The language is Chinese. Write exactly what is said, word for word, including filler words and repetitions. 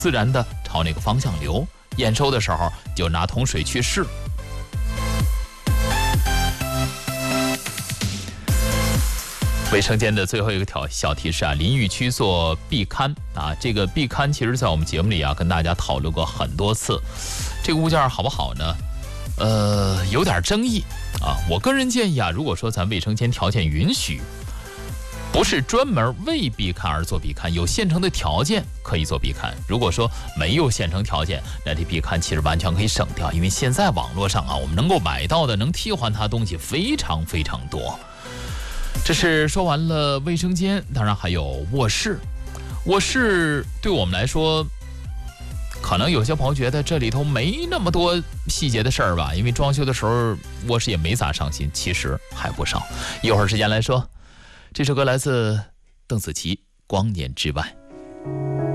自然的朝那个方向流。验收的时候就拿桶水去试。卫生间的最后一个条小提示啊，淋浴区做壁龛啊，这个壁龛其实在我们节目里啊跟大家讨论过很多次，这个物件好不好呢？呃，有点争议啊。我个人建议啊，如果说咱卫生间条件允许，不是专门为壁龛而做壁龛，有现成的条件可以做壁龛。如果说没有现成条件，那这壁龛其实完全可以省掉，因为现在网络上啊，我们能够买到的能替换它东西非常非常多。这是说完了卫生间，当然还有卧室。卧室对我们来说，可能有些朋友觉得这里头没那么多细节的事儿吧，因为装修的时候卧室也没咋上心，其实还不少。一会儿时间来说，这首歌来自邓紫棋《光年之外》。